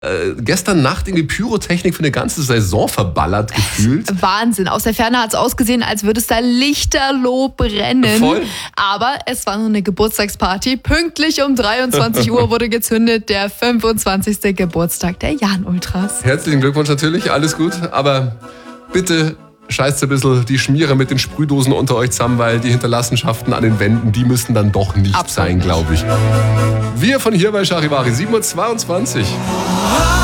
gestern Nacht in die Pyrotechnik für eine ganze Saison verballert gefühlt. Wahnsinn. Aus der Ferne hat es ausgesehen, als würde es da lichterloh brennen. Voll. Aber es war nur eine Geburtstagsparty. Pünktlich um 23 Uhr wurde gezündet. Der 25. Geburtstag der Jahn-Ultras. Herzlichen Glückwunsch natürlich, alles gut. Aber bitte scheißt ein bisschen die Schmierer mit den Sprühdosen unter euch zusammen, weil die Hinterlassenschaften an den Wänden, die müssen dann doch nicht Absolut sein, glaube ich. Wir von hier bei Charivari, 7:22 Uhr.